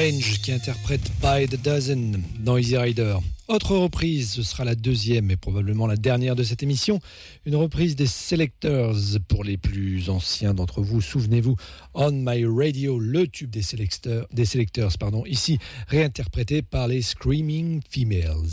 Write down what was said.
Range qui interprète By the Dozen dans Easy Rider. Autre reprise, ce sera la deuxième et probablement la dernière de cette émission. Une reprise des Selectors pour les plus anciens d'entre vous. Souvenez-vous, On My Radio, le tube des Selectors, ici réinterprété par les Screaming Females.